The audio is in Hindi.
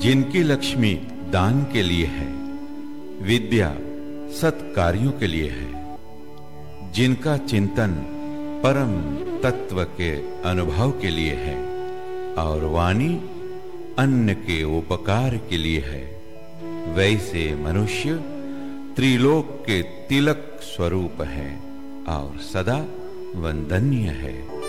जिनकी लक्ष्मी दान के लिए है, विद्या सत्कार्यों के लिए है, जिनका चिंतन परम तत्व के अनुभव के लिए है और वाणी अन्य के उपकार के लिए है, वैसे मनुष्य त्रिलोक के तिलक स्वरूप है और सदा वंदनीय है।